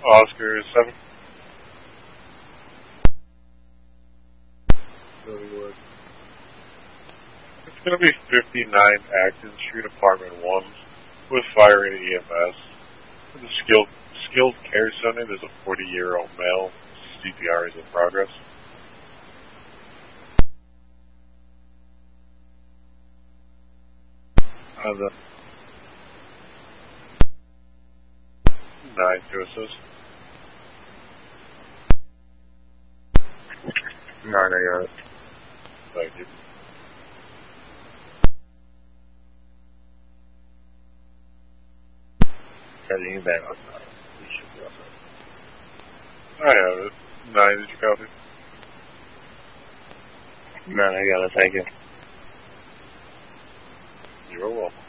Oscar 7. Hollywood. It's going to be 59 Acton Street, Apartment 1, with fire and EMS. For the skilled care center, there's a 40-year-old male. CPR is in progress. The 9 to assist. 9, I got it. Thank you. Heading you back outside. We should be outside. I have it. 9, did you copy? 9, I got it. Thank you. You're welcome.